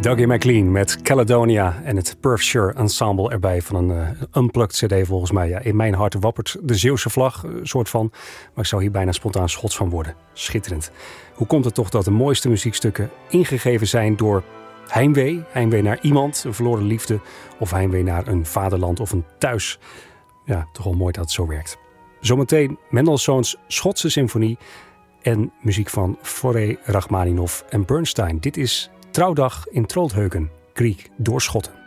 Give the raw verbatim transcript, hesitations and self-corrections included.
Dougie MacLean met Caledonia en het Perthshire Ensemble erbij van een uh, unplugged cd volgens mij. Ja, in mijn hart wappert de Zeeuwse vlag, uh, soort van. Maar ik zou hier bijna spontaan Schots van worden. Schitterend. Hoe komt het toch dat de mooiste muziekstukken ingegeven zijn door heimwee? Heimwee naar iemand, een verloren liefde. Of heimwee naar een vaderland of een thuis. Ja, toch wel mooi dat het zo werkt. Zometeen Mendelssohn's Schotse symfonie en muziek van Fauré, Rachmaninov en Bernstein. Dit is Trouwdag in Troldheuken, Kriek door Schotten.